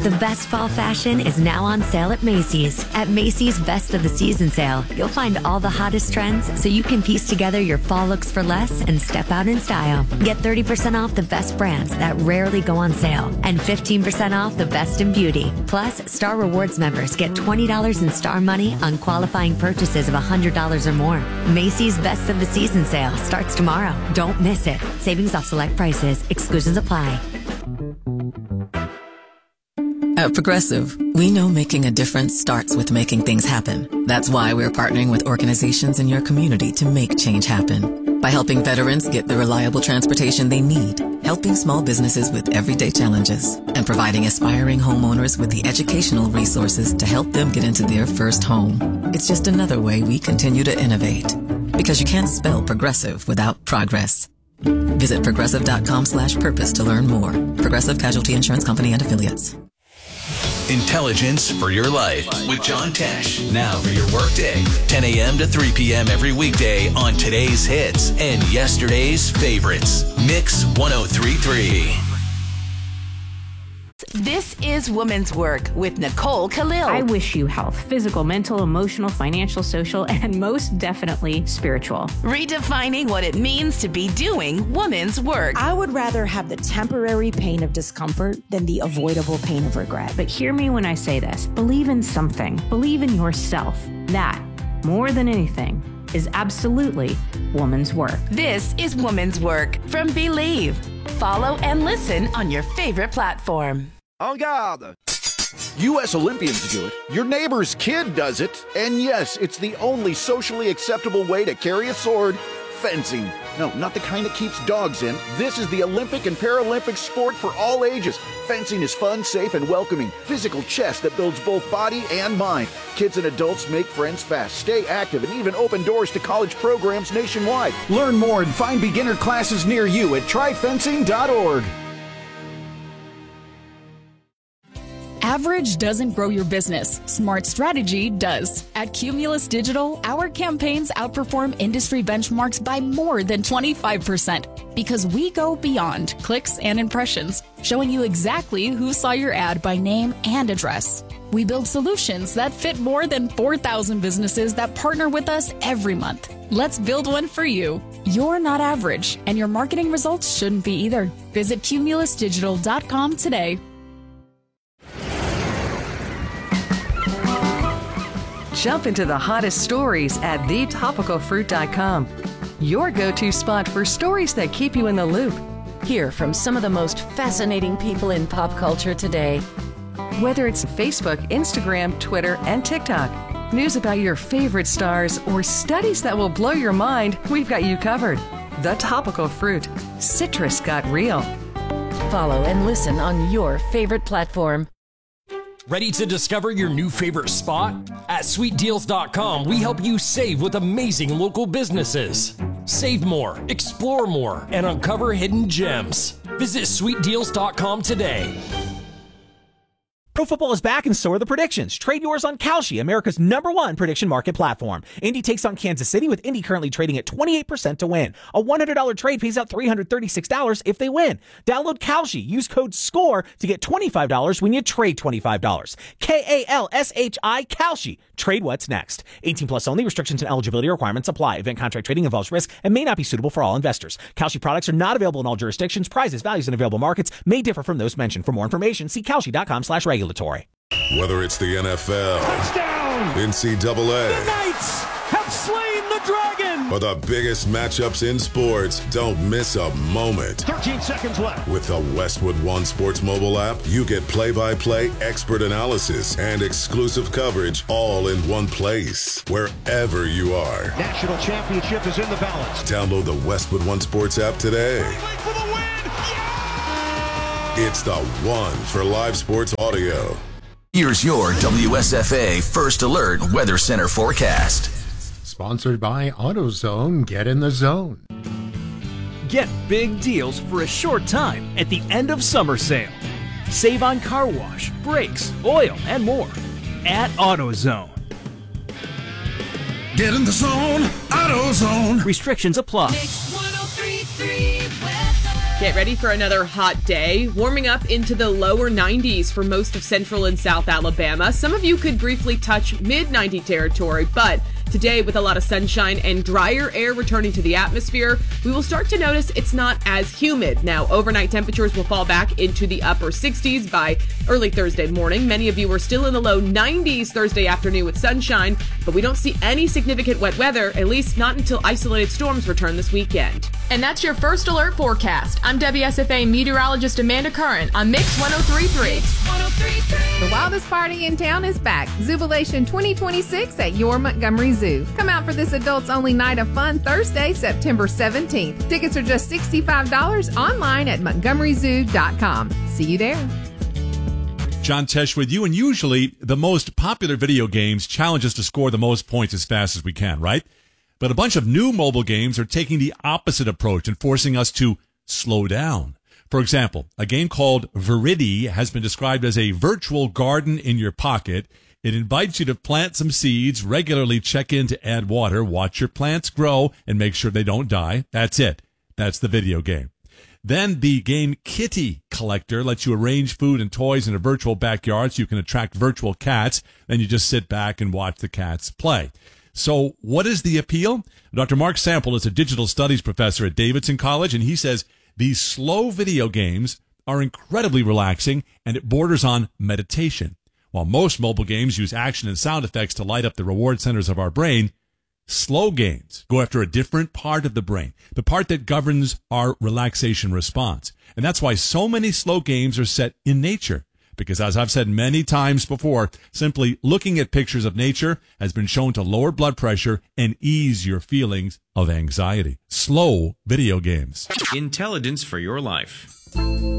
The best fall fashion is now on sale at Macy's. At Macy's Best of the Season sale, you'll find all the hottest trends so you can piece together your fall looks for less and step out in style. Get 30% off the best brands that rarely go on sale and 15% off the best in beauty. Plus, Star Rewards members get $20 in Star money on qualifying purchases of $100 or more. Macy's Best of the Season sale starts tomorrow. Don't miss it. Savings off select prices. Exclusions apply. At Progressive, we know making a difference starts with making things happen. That's why we're partnering with organizations in your community to make change happen. By helping veterans get the reliable transportation they need, helping small businesses with everyday challenges, and providing aspiring homeowners with the educational resources to help them get into their first home. It's just another way we continue to innovate. Because you can't spell progressive without progress. Visit progressive.com/purpose to learn more. Progressive Casualty Insurance Company and Affiliates. Intelligence for your life with John Tesh. Now for your workday, 10 a.m. to 3 p.m. every weekday on today's hits and yesterday's favorites. Mix 103.3. This is Woman's Work with Nicole Khalil. I wish you health, physical, mental, emotional, financial, social, and most definitely spiritual. Redefining what it means to be doing woman's work. I would rather have the temporary pain of discomfort than the avoidable pain of regret. But hear me when I say this. Believe in something. Believe in yourself. That, more than anything, is absolutely woman's work. This is Woman's Work from Believe. Follow and listen on your favorite platform. En garde! U.S. Olympians do it. Your neighbor's kid does it. And yes, it's the only socially acceptable way to carry a sword. Fencing. No, not the kind that keeps dogs in. This is the Olympic and Paralympic sport for all ages. Fencing is fun, safe, and welcoming. Physical chess that builds both body and mind. Kids and adults make friends fast, stay active, and even open doors to college programs nationwide. Learn more and find beginner classes near you at tryfencing.org. Average doesn't grow your business. Smart strategy does. At Cumulus Digital, our campaigns outperform industry benchmarks by more than 25% because we go beyond clicks and impressions, showing you exactly who saw your ad by name and address. We build solutions that fit more than 4,000 businesses that partner with us every month. Let's build one for you. You're not average, and your marketing results shouldn't be either. Visit cumulusdigital.com today. Jump into the hottest stories at thetopicalfruit.com. Your go-to spot for stories that keep you in the loop. Hear from some of the most fascinating people in pop culture today. Whether it's Facebook, Instagram, Twitter, and TikTok, news about your favorite stars, or studies that will blow your mind, we've got you covered. The Topical Fruit. Citrus got real. Follow and listen on your favorite platform. Ready to discover your new favorite spot? At sweetdeals.com, we help you save with amazing local businesses. Save more, explore more, and uncover hidden gems. Visit sweetdeals.com today. Pro football is back and so are the predictions. Trade yours on Kalshi, America's #1 prediction market platform. Indy takes on Kansas City, with Indy currently trading at 28% to win. A $100 trade pays out $336 if they win. Download Kalshi. Use code SCORE to get $25 when you trade $25. Kalshi, Kalshi. Trade what's next. 18 plus only. Restrictions and eligibility requirements apply. Event contract trading involves risk and may not be suitable for all investors. Kalshi products are not available in all jurisdictions. Prices, values, and available markets may differ from those mentioned. For more information, see kalshi.com/regulatory. Whether it's the NFL, touchdown, NCAA, the Knights have slain the dragon, or the biggest matchups in sports, don't miss a moment. 13 seconds left. With the Westwood One Sports mobile app, you get play-by-play expert analysis and exclusive coverage all in one place, wherever you are. National championship is in the balance. Download the Westwood One Sports app today. For the win! It's the one for live sports audio. Here's your WSFA First Alert Weather Center forecast. Sponsored by AutoZone. Get in the zone. Get big deals for a short time at the end of summer sale. Save on car wash, brakes, oil, and more at AutoZone. Get in the zone, AutoZone. Restrictions apply. Mix 103.3 weather. Get ready for another hot day, warming up into the lower 90s for most of central and south Alabama. Some of you could briefly touch mid-90 territory, but today, with a lot of sunshine and drier air returning to the atmosphere, we will start to notice it's not as humid. Now, overnight temperatures will fall back into the upper 60s by early Thursday morning. Many of you are still in the low 90s Thursday afternoon with sunshine, but we don't see any significant wet weather, at least not until isolated storms return this weekend. And that's your first alert forecast. I'm WSFA meteorologist Amanda Curran on Mix 103.3. The wildest party in town is back. Zubilation 2026 at your Montgomery Zoo. Come out for this adults-only night of fun Thursday, September 17th. Tickets are just $65 online at montgomeryzoo.com. See you there. John Tesh with you, and usually the most popular video games challenge us to score the most points as fast as we can, right? But a bunch of new mobile games are taking the opposite approach and forcing us to slow down. For example, a game called Viridi has been described as a virtual garden in your pocket. It invites you to plant some seeds, regularly check in to add water, watch your plants grow, and make sure they don't die. That's it. That's the video game. Then the game Kitty Collector lets you arrange food and toys in a virtual backyard so you can attract virtual cats. Then you just sit back and watch the cats play. So what is the appeal? Dr. Mark Sample is a digital studies professor at Davidson College, and he says these slow video games are incredibly relaxing, and it borders on meditation. While most mobile games use action and sound effects to light up the reward centers of our brain, slow games go after a different part of the brain, the part that governs our relaxation response. And that's why so many slow games are set in nature. Because as I've said many times before, simply looking at pictures of nature has been shown to lower blood pressure and ease your feelings of anxiety. Slow video games. Intelligence for your life.